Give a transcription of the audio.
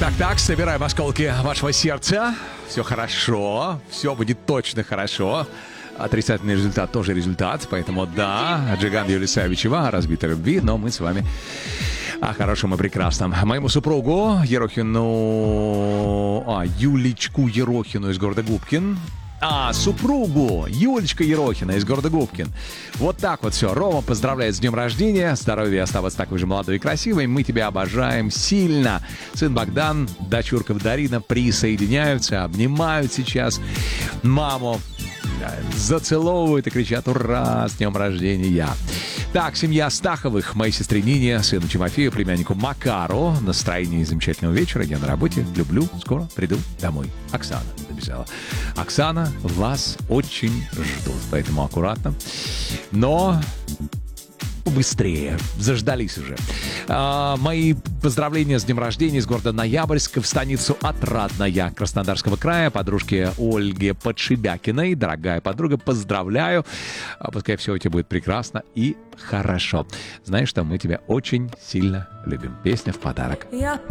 Так, собираем осколки вашего сердца. Все хорошо, все будет точно хорошо. Отрицательный результат тоже результат, поэтому да, Джиган Юлисавичева о разбитой любви, но мы с вами о хорошем и прекрасном. Моему супругу Юлечку Ерохину из города Губкин. Супругу Юлечка Ерохина из города Губкин. Вот так вот все. Рома поздравляет с днем рождения. Здоровья, оставаться такой же молодой и красивой. Мы тебя обожаем сильно. Сын Богдан, дочурка Дарина присоединяются, обнимают сейчас маму, зацеловывают и кричат: «Ура! С днем рождения!» Так, семья Стаховых, моей сестре Нине, сыну Тимофею, племяннику Макару. Настроение замечательного вечера. Я на работе. Люблю. Скоро приду домой. Оксана написала. Оксана, вас очень ждут. Поэтому аккуратно. Но быстрее. Заждались уже. Мои поздравления с днем рождения из города Ноябрьска в станицу Отрадная Краснодарского края. Подружке Ольге Подшибякиной. Дорогая подруга, поздравляю. Пускай все у тебя будет прекрасно и хорошо. Знаешь, что мы тебя очень сильно любим. Песня в подарок.